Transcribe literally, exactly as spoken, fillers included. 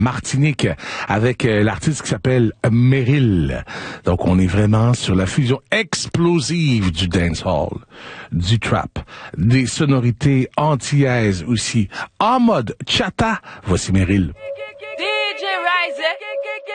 Martinique avec euh, l'artiste qui s'appelle Meryl. Donc on est vraiment sur la fusion explosive du dancehall, du trap, des sonorités antillaises aussi, en mode chata. Voici Meryl. D J Rise.